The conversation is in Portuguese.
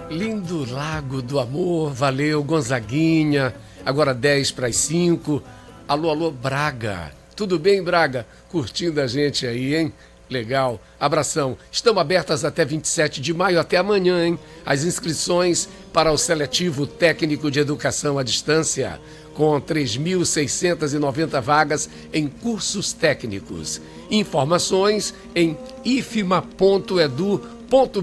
Lindo Lago do Amor, valeu, Gonzaguinha, agora 10 para as 5. Alô, alô, Braga. Tudo bem, Braga? Curtindo a gente aí, hein? Legal. Abração. Estão abertas até 27 de maio, até amanhã, hein? As inscrições para o seletivo técnico de educação à distância, com 3.690 vagas em cursos técnicos. Informações em ifma.edu.br.